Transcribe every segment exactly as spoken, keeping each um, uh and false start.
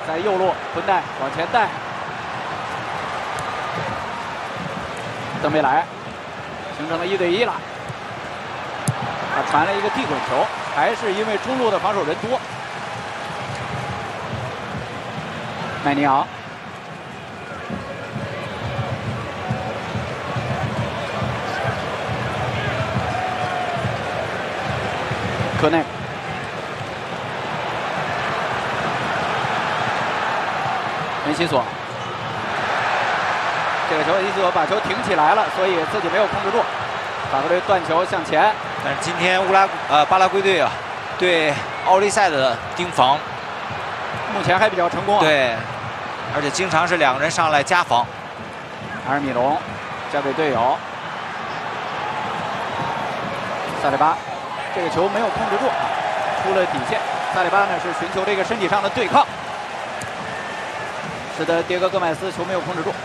在右路混带往前带，登贝莱形成了一对一了。他传了一个地滚球，还是因为中路的防守人多。麦尼昂。 科内，门西索，这个球门西索把球挺起来了，所以自己没有控制住。法国队断球向前， 但是今天乌拉呃巴拉圭队啊，对奥利赛的盯防， 目前还比较成功啊。 对，而且经常是两个人上来夹防。 阿尔米隆交给队友，萨里巴，这个球没有控制住。 出了底线，萨里巴呢是寻求这个身体上的对抗，使得迭戈·戈麦斯球没有控制住。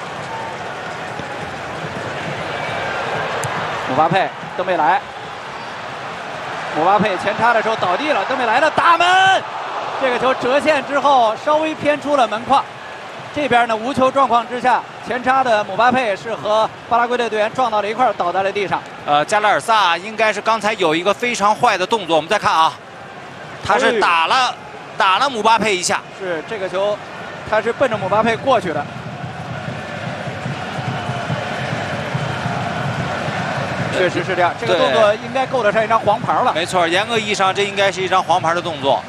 姆巴佩、登贝莱，姆巴佩前插的时候倒地了，登贝莱的大门，这个球折线之后稍微偏出了门框。这边呢无球状况之下，前插的姆巴佩是和巴拉圭队队员撞到了一块儿，倒在了地上。 呃，加拉尔萨应该是刚才有一个非常坏的动作，我们再看啊。 他是打了打了姆巴佩一下， 是这个球，他是奔着姆巴佩过去的。确实是这样，这个动作应该够得上一张黄牌了。 没错，严格意义上这应该是一张黄牌的动作。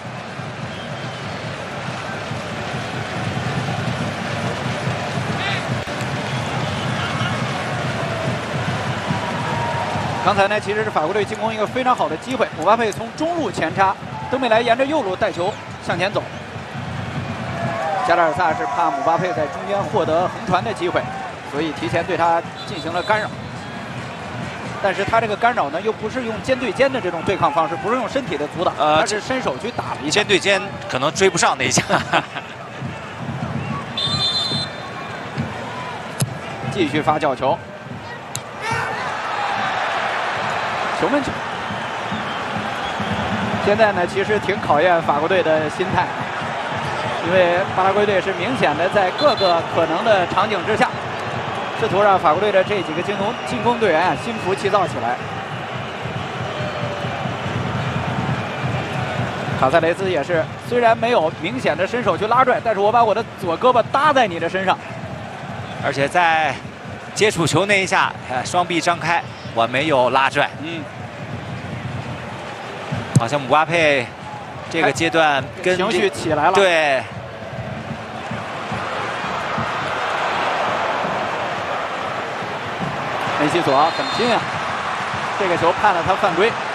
刚才呢，其实是法国队进攻一个非常好的机会，姆巴佩从中路前插。 登贝莱沿着右路带球向前走，加拉尔萨是怕姆巴佩在中间获得横传的机会，所以提前对他进行了干扰。但是他这个干扰呢，又不是用肩对肩的这种对抗方式，不是用身体的阻挡，呃，他是伸手去打了一下。 肩对肩可能追不上那一下。 继续发角球，球门球。 现在呢，其实挺考验法国队的心态，因为巴拉圭队是明显的在各个可能的场景之下，试图让法国队的这几个进攻进攻队员啊心浮气躁起来。卡塞雷斯也是，虽然没有明显的伸手去拉拽，但是我把我的左胳膊搭在你的身上， 而且在接触球那一下，呃，双臂张开，我没有拉拽。嗯。 好像姆巴佩这个阶段跟情绪起来了， 对， 梅西索很拼啊，这个球判了他犯规。